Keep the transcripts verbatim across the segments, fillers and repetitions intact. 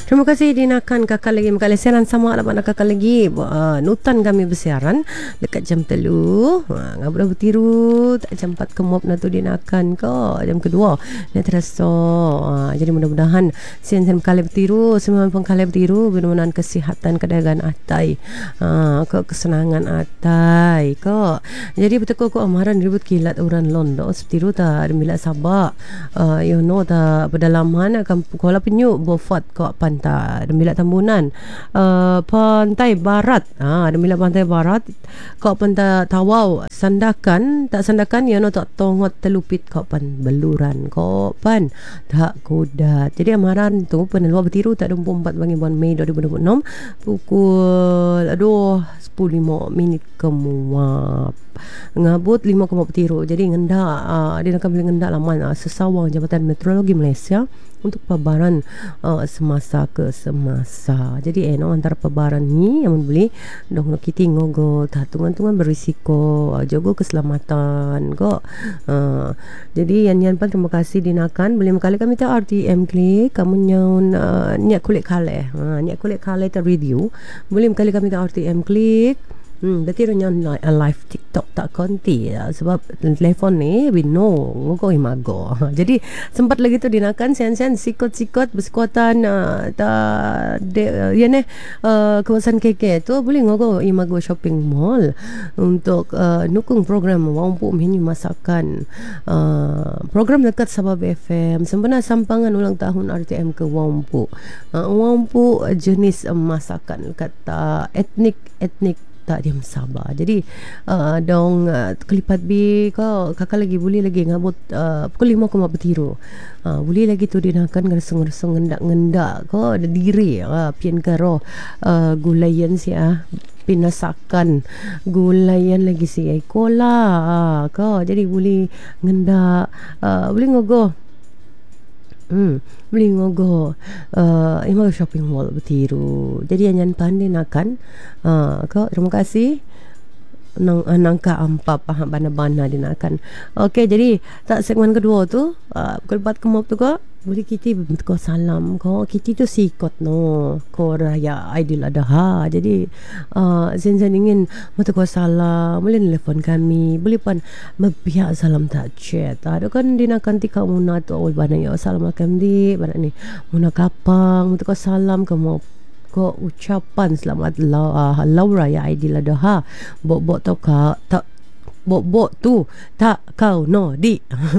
Terima kasih dinakan kakak lagi Makala siaran sama alamat nak kakak lagi uh, Nutan kami bersiaran dekat jam telu uh, Ngabra bertiru tak jam empat kemop na tu dinakan ko jam kedua nak terasa uh, jadi mudah-mudahan sian-sian Makala bertiru semua pengkala bertiru benar-benar kesihatan kedagangan atai uh, ko kesenangan atai ko jadi betul ko amaran ribut kilat orang londo bertiru ta mila sabak uh, you know ta pedalaman akan kola penyu bofat ko pantai Demilah Tambunan uh, Pantai Barat ha, Demilah Pantai Barat Kau pantai Tawau Sandakan Tak sandakan Ya no tak tongot telupit Kau pan beluran Kau pan tak kudat. Jadi amaran tu Penelua bertiru Tak dua puluh empat bangi bulan Mei dua ribu dua puluh enam Pukul Aduh sepuluh lima minit kemuap ngabut lima koma bertiru. Jadi ngendak uh, dia nak beli ngendak laman uh, sesawang Jabatan Meteorologi Malaysia untuk pabaran uh, semasa ke semasa. Jadi eh no antara pabaran ni yang beli dong nak kita ngogo tatungan-tungan berisiko uh, jaga keselamatan kok. Uh, jadi yan yan pan terima kasih dinakan beli kali kami ta R T M klik kamu nyaun uh, nyak kulit kale. Uh, nyak kulit kale ta review. Boleh kali kami ta R T M klik. Hmm, berarti orang live TikTok tak konti ya, sebab telefon ni we know ngogo imago. Jadi sempat lagi tu dinakan sian-sian sikot-sikot bersekuatan uh, ta de, uh, ya ne uh, kawasan K K tu boleh ngogo imago shopping mall untuk uh, nukung program wampu menu masakan uh, program dekat Sabah B F M sempena sampangan ulang tahun R T M ke wampu uh, wampu jenis uh, masakan kata etnik etnik tak diam Sabah. Jadi uh, dong uh, kelipat bi kau kakak lagi boleh lagi ngabut uh, pukul lima koma bertiru. Uh, boleh lagi tu dinakan ngeresung-resung ngendak-ngendak kau ada diri uh, pian karo uh, gulayan si ah pinasakan gulayan lagi si ai kola uh, kau jadi boleh ngendak uh, boleh ngogo Hmm, beli ngogo uh, Ima shopping mall bertiru. Jadi yang pandai nakan uh, kau terima kasih nang uh, nangka ampap paham bana-bana dinakan. Okey, jadi tak segmen kedua tu uh, pukul empat kemop tu kau boleh kita bentuk salam kau kita tu sikot no kau raya Aidiladha. Jadi uh, Zen-zen ingin bentuk salam boleh telefon kami boleh pan membiak salam tak chat ada kan dinakan tika muna tu awal bana ya salam akam di bana ni muna kapang bentuk salam kamu ko ucapan selamat lau, uh, Laura ya Aidiladha bok-bok tu kau tak bok-bok tu tak kau no di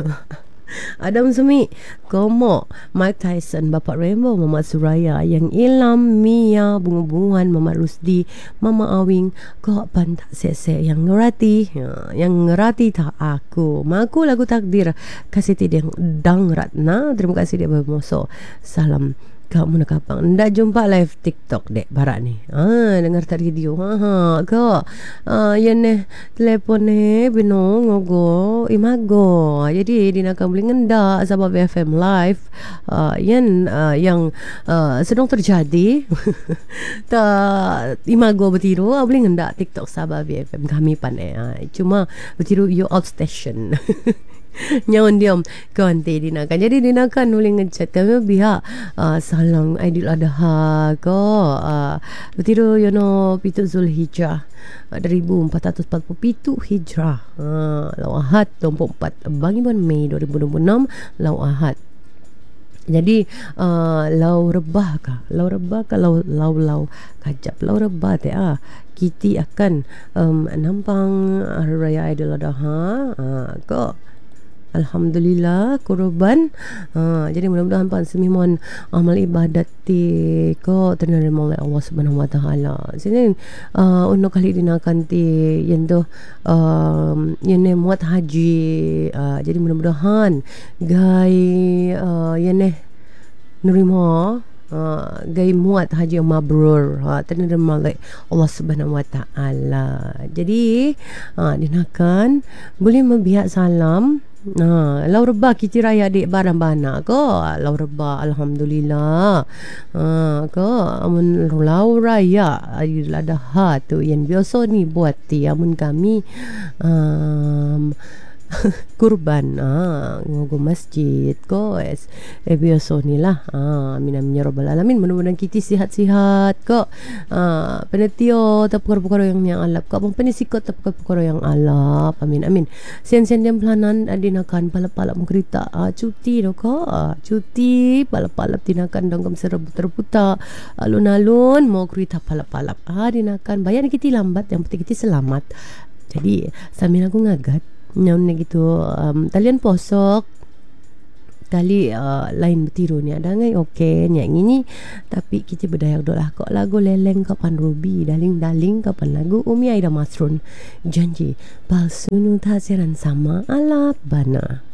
Adam Sumi Komo Mike Tyson Bapak Rainbow Mama Suraya Yang Ilham Mia Bunga-bungan Mama Rusdi Mama Awing Kok pan tak sese Yang ngerati ya, Yang ngerati tak aku Maku lagu takdir Kasih tidang Dang Ratna Terima kasih dia bermoso Salam kamu nak kapang ndak jumpa live TikTok dek barak ni ah dengar tak video ha ha kau ah ya ne telefon ni bino ngogo imago jadi dia nak beli ngendak Sabah B F M live uh, yan uh, yang uh, sedang terjadi tak imago bertiru uh, beli ngendak TikTok Sabah B F M kami pandai uh, cuma bertiru you outstation nyawan diam konti dinakan jadi dinakan nuling ngechat kami pihak uh, salam Aidiladha ko uh, bertiru you know pitu Zulhijjah uh, seribu empat ratus empat puluh pitu Hijrah uh, lau ahad dua puluh empat bangi bulan Mei dua ribu dua puluh enam lau ahad. Jadi uh, lau rebah kah lau rebah kah lau lau lau kajap lau rebah teh ah kita akan um, nampang Hari Raya Aidiladha uh, ko Alhamdulillah korban uh, jadi mudah-mudahan pan semimoan amal ibadat ti ko terima oleh Allah Subhanahu Wa Taala. Sini uh, untuk kali dinakan ti yang tu um, yang ne muat haji uh, jadi mudah-mudahan gai uh, yang ne nerima Uh, gai muat haji yang mabrur ha, terima oleh Allah Subhanahu Wa Taala. Jadi uh, dinakan boleh membiak salam. Nah, lau rebah kita raya adik barang bana ko. Lau rebah alhamdulillah. Ha ko amun lau raya Aidiladha tu yang biasa ni buat ti amun kami um, kurban ah ngogo masjid ko es eh biasa ni lah ah amin amin ya rabbal alamin mudah-mudahan kita sihat-sihat ko ah penetio tak perkara-perkara yang yang alap ko abang penisikot tak perkara yang alap amin amin sen-sen yang pelanan adinakan palap-palap mengkerita ah cuti do ko ah cuti palap-palap dinakan dongkom serebu terputa alun-alun mau kerita palap-palap ah dinakan bayar kita lambat yang penting kita selamat jadi sambil aku ngagat nyaun gitu um, talian posok tali uh, lain betiru ni ada ngai okey nyak ini tapi kita berdayak dolah kok lagu leleng kapan ruby daling-daling kapan lagu Umi Aida Masrun janji palsu nu tasiran sama ala bana.